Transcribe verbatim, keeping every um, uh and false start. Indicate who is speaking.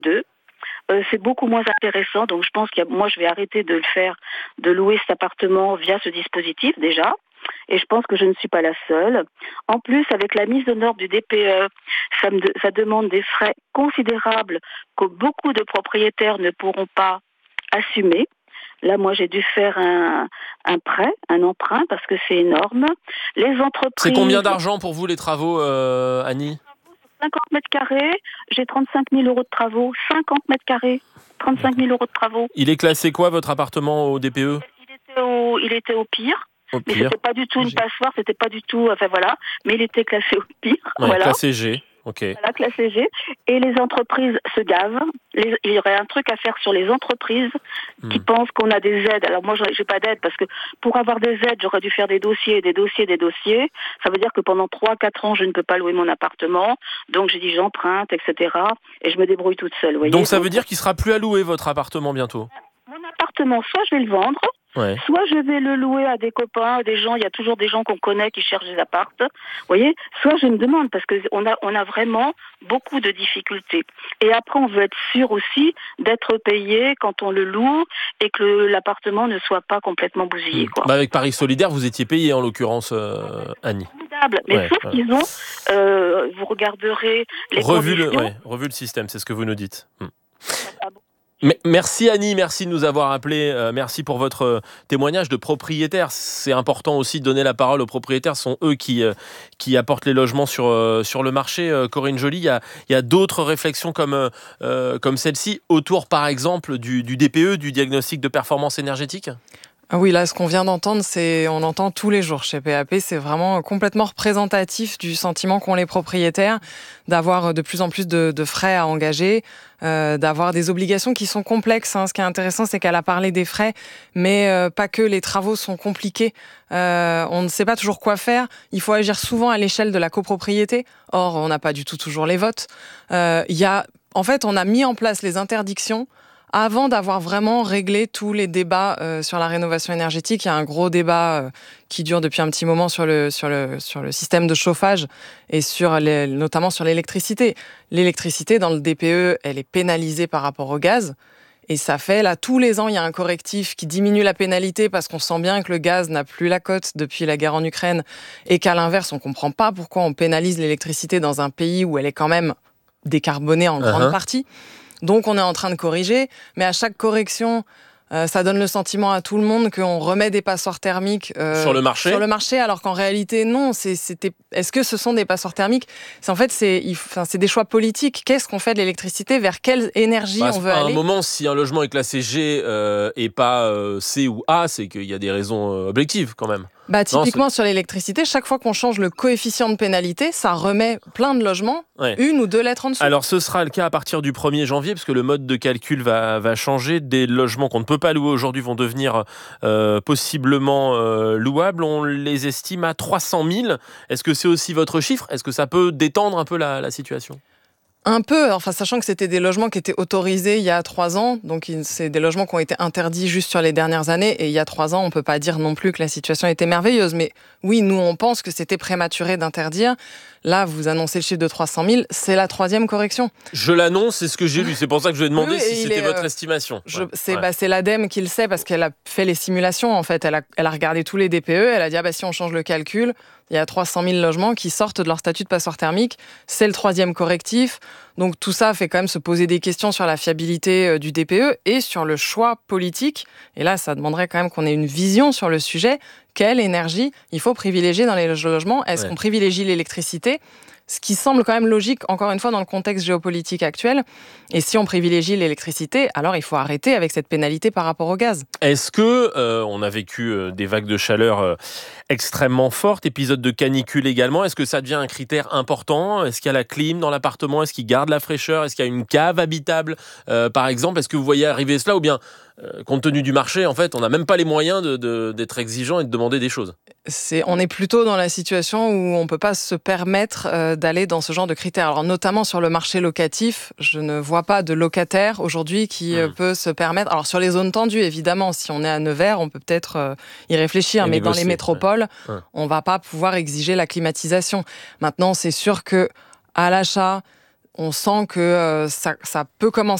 Speaker 1: deux. Euh, c'est beaucoup moins intéressant, donc je pense que moi je vais arrêter de le faire, de louer cet appartement via ce dispositif déjà. Et je pense que je ne suis pas la seule. En plus, avec la mise aux normes du D P E, ça, me de, ça demande des frais considérables que beaucoup de propriétaires ne pourront pas assumer. Là, moi, j'ai dû faire un, un prêt, un emprunt, parce que c'est énorme. Les entreprises...
Speaker 2: C'est combien d'argent pour vous les travaux, euh, Annie ?
Speaker 1: cinquante mètres carrés, j'ai trente-cinq mille euros de travaux. cinquante mètres carrés, trente-cinq mille euros de travaux.
Speaker 2: Il est classé quoi, votre appartement au D P E ?
Speaker 1: Il était au, il était au pire.
Speaker 2: Au
Speaker 1: Mais
Speaker 2: pire.
Speaker 1: c'était pas du tout une passoire, c'était pas du tout, enfin voilà, mais il était classé au pire.
Speaker 2: Ouais,
Speaker 1: voilà.
Speaker 2: Classé G, ok.
Speaker 1: Voilà, classé G. Et les entreprises se gavent. Les, il y aurait un truc à faire sur les entreprises hmm. qui pensent qu'on a des aides. Alors moi, j'ai pas d'aide parce que pour avoir des aides, j'aurais dû faire des dossiers, des dossiers, des dossiers. Ça veut dire que pendant trois, quatre ans, je ne peux pas louer mon appartement. Donc j'ai dit j'emprunte, et cetera. Et je me débrouille toute seule. Voyez.
Speaker 2: Donc ça veut dire qu'il sera plus à louer votre appartement bientôt ?
Speaker 1: Mon appartement, soit je vais le vendre. Ouais. Soit je vais le louer à des copains, à des gens, il y a toujours des gens qu'on connaît qui cherchent des appartes, vous voyez, soit je me demande, parce qu'on a, on a vraiment beaucoup de difficultés. Et après, on veut être sûr aussi d'être payé quand on le loue et que l'appartement ne soit pas complètement bousillé. Quoi.
Speaker 2: Bah avec Paris Solidaire, vous étiez payé en l'occurrence, euh, Annie.
Speaker 1: Formidable. Mais ouais, sauf ouais. qu'ils ont, euh, vous regarderez les
Speaker 2: revu
Speaker 1: conditions.
Speaker 2: Le, ouais, revu le système, c'est ce que vous nous dites. Hum. Mais merci Annie, merci de nous avoir appelés, euh, merci pour votre euh, témoignage de propriétaire. C'est important aussi de donner la parole aux propriétaires, ce sont eux qui, euh, qui apportent les logements sur, euh, sur le marché. Euh, Corinne Joly, il y a, il y a d'autres réflexions comme, euh, comme celle-ci autour par exemple du, du D P E, du diagnostic de performance énergétique ?
Speaker 3: Ah oui, là, ce qu'on vient d'entendre, c'est, on entend tous les jours chez P A P, c'est vraiment complètement représentatif du sentiment qu'ont les propriétaires d'avoir de plus en plus de, de frais à engager, euh, d'avoir des obligations qui sont complexes. Hein. Ce qui est intéressant, c'est qu'elle a parlé des frais, mais euh, pas que, les travaux sont compliqués. Euh, on ne sait pas toujours quoi faire. Il faut agir souvent à l'échelle de la copropriété. Or, on n'a pas du tout toujours les votes. Euh, y a, en fait, on a mis en place les interdictions avant d'avoir vraiment réglé tous les débats euh, sur la rénovation énergétique. Il y a un gros débat euh, qui dure depuis un petit moment sur le, sur le, sur le système de chauffage et sur les, notamment sur l'électricité. L'électricité, dans le D P E, elle est pénalisée par rapport au gaz. Et ça fait, là, tous les ans, il y a un correctif qui diminue la pénalité parce qu'on sent bien que le gaz n'a plus la cote depuis la guerre en Ukraine et qu'à l'inverse, on ne comprend pas pourquoi on pénalise l'électricité dans un pays où elle est quand même décarbonée en grande uh-huh. partie. Donc, on est en train de corriger, mais à chaque correction, euh, ça donne le sentiment à tout le monde qu'on remet des passoires thermiques
Speaker 2: euh, sur le marché.
Speaker 3: Sur le marché, alors qu'en réalité, non. C'est, c'était... Est-ce que ce sont des passoires thermiques ? C'est en fait, c'est, il, enfin, c'est des choix politiques. Qu'est-ce qu'on fait de l'électricité ? Vers quelle énergie
Speaker 2: bah,
Speaker 3: on veut
Speaker 2: à
Speaker 3: aller ?
Speaker 2: À un moment, si un logement est classé G euh, et pas euh, C ou A, c'est qu'il y a des raisons euh, objectives quand même.
Speaker 3: Bah, typiquement, non, sur l'électricité, chaque fois qu'on change le coefficient de pénalité, ça remet plein de logements, ouais. une ou deux lettres en dessous.
Speaker 2: Alors, ce sera le cas à partir du premier janvier, parce que le mode de calcul va, va changer. Des logements qu'on ne peut pas louer aujourd'hui vont devenir euh, possiblement euh, louables. On les estime à trois cent mille. Est-ce que c'est aussi votre chiffre ? Est-ce que ça peut détendre un peu la, la situation ?
Speaker 3: Un peu, enfin, sachant que c'était des logements qui étaient autorisés il y a trois ans, donc c'est des logements qui ont été interdits juste sur les dernières années, et il y a trois ans, on peut pas dire non plus que la situation était merveilleuse, mais oui, nous, on pense que c'était prématuré d'interdire. Là, vous annoncez le chiffre de trois cent mille, c'est la troisième correction.
Speaker 2: Je l'annonce, c'est ce que j'ai lu, c'est pour ça que je vais demander
Speaker 3: oui,
Speaker 2: si c'était
Speaker 3: est,
Speaker 2: votre
Speaker 3: euh,
Speaker 2: estimation.
Speaker 3: Je,
Speaker 2: ouais.
Speaker 3: c'est,
Speaker 2: ouais.
Speaker 3: bah, c'est l'ADEME qui le sait, parce qu'elle a fait les simulations, en fait, elle a, elle a regardé tous les D P E, elle a dit, ah bah si on change le calcul, il y a trois cent mille logements qui sortent de leur statut de passoire thermique, c'est le troisième correctif. Donc tout ça fait quand même se poser des questions sur la fiabilité du D P E et sur le choix politique. Et là, ça demanderait quand même qu'on ait une vision sur le sujet. Quelle énergie il faut privilégier dans les logements ? Est-ce ouais. qu'on privilégie l'électricité ? Ce qui semble quand même logique, encore une fois, dans le contexte géopolitique actuel. Et si on privilégie l'électricité, alors il faut arrêter avec cette pénalité par rapport au gaz.
Speaker 2: Est-ce que euh, on a vécu euh, des vagues de chaleur euh, extrêmement fortes, épisodes de canicule également ? Est-ce que ça devient un critère important ? Est-ce qu'il y a la clim dans l'appartement ? Est-ce qu'il garde la fraîcheur ? Est-ce qu'il y a une cave habitable, euh, par exemple ? Est-ce que vous voyez arriver cela ? Ou bien, euh, compte tenu du marché, en fait, on n'a même pas les moyens de, de, d'être exigeant et de demander des choses ?
Speaker 3: C'est, on est plutôt dans la situation où on ne peut pas se permettre euh, d'aller dans ce genre de critères. Alors, notamment sur le marché locatif, je ne vois pas de locataire aujourd'hui qui euh, mmh. peut se permettre... Alors, sur les zones tendues, évidemment, si on est à Nevers, on peut peut-être euh, y réfléchir, et mais négocier, dans les métropoles, ouais. Ouais. on ne va pas pouvoir exiger la climatisation. Maintenant, c'est sûr que à l'achat, on sent que euh, ça, ça peut commencer